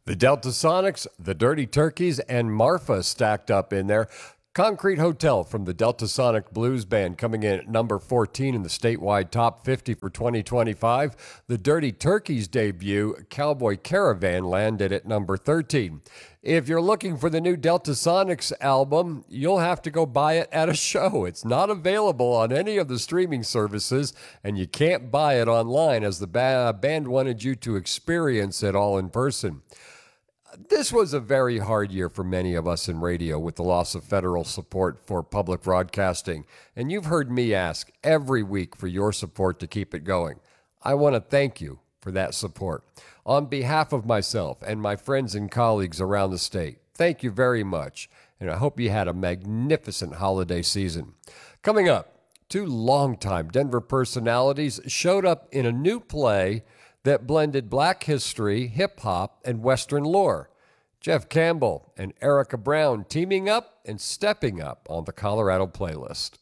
The Delta Sonics, the Dirty Turkeys, and Marfa stacked up in there. Concrete Hotel from the Delta Sonic Blues Band coming in at number 14 in the statewide top 50 for 2025. The Dirty Turkeys debut, Cowboy Caravan, landed at number 13. If you're looking for the new Delta Sonics album, you'll have to go buy it at a show. It's not available on any of the streaming services, and you can't buy it online as the band wanted you to experience it all in person. This was a very hard year for many of us in radio with the loss of federal support for public broadcasting, and you've heard me ask every week for your support to keep it going. I want to thank you for that support. On behalf of myself and my friends and colleagues around the state, thank you very much, and I hope you had a magnificent holiday season. Coming up, two longtime Denver personalities showed up in a new play that blended black history, hip-hop, and Western lore. Jeff Campbell and Erica Brown teaming up and stepping up on the Colorado playlist.